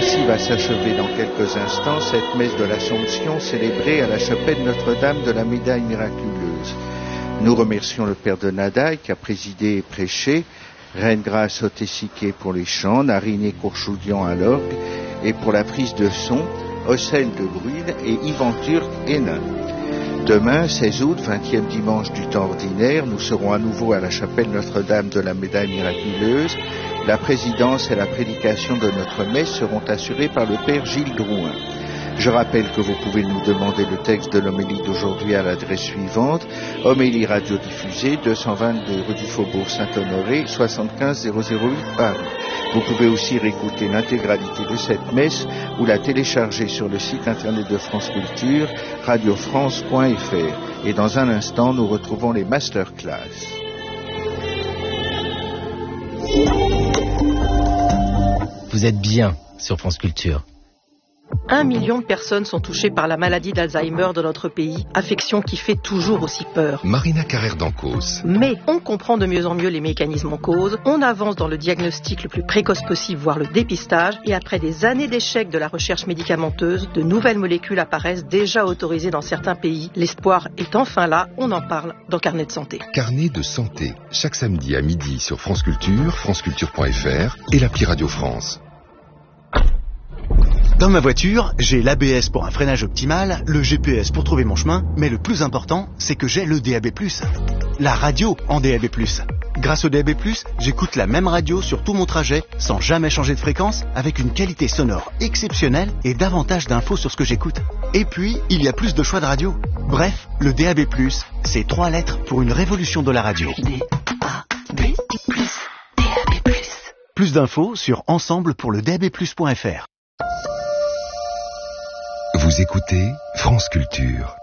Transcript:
Ainsi va s'achever dans quelques instants cette messe de l'Assomption célébrée à la chapelle Notre-Dame de la Médaille miraculeuse. Nous remercions le Père de Nadaï qui a présidé et prêché, Reine Grâce Otessiquet pour les chants, Nariné Courchoudian à l'orgue et pour la prise de son, Ossel de Bruyne et Yvan Turc Hénin. Demain, 16 août, 20e dimanche du temps ordinaire, nous serons à nouveau à la chapelle Notre-Dame de la Médaille miraculeuse. La présidence et la prédication de notre messe seront assurées par le Père Gilles Drouin. Je rappelle que vous pouvez nous demander le texte de l'homélie d'aujourd'hui à l'adresse suivante: Homélie radiodiffusée, 222 rue du Faubourg Saint-Honoré, 75 008 Paris. Vous pouvez aussi réécouter l'intégralité de cette messe ou la télécharger sur le site internet de France Culture, radiofrance.fr. Et dans un instant, nous retrouvons les masterclass. Vous êtes bien sur France Culture. 1 million de personnes sont touchées par la maladie d'Alzheimer dans notre pays, affection qui fait toujours aussi peur. Marina Carrère d'Ancos. Mais on comprend de mieux en mieux les mécanismes en cause, on avance dans le diagnostic le plus précoce possible, voire le dépistage, et après des années d'échecs de la recherche médicamenteuse, de nouvelles molécules apparaissent déjà autorisées dans certains pays. L'espoir est enfin là, on en parle dans Carnet de santé. Carnet de santé, chaque samedi à midi sur France Culture, franceculture.fr et l'appli Radio France. Dans ma voiture, j'ai l'ABS pour un freinage optimal, le GPS pour trouver mon chemin, mais le plus important, c'est que j'ai le DAB+. La radio en DAB+. Grâce au DAB+, j'écoute la même radio sur tout mon trajet, sans jamais changer de fréquence, avec une qualité sonore exceptionnelle et davantage d'infos sur ce que j'écoute. Et puis, il y a plus de choix de radio. Bref, le DAB+, c'est 3 lettres pour une révolution de la radio. DAB+, DAB+. Plus d'infos sur ensemblepourledab+.fr. Vous écoutez France Culture.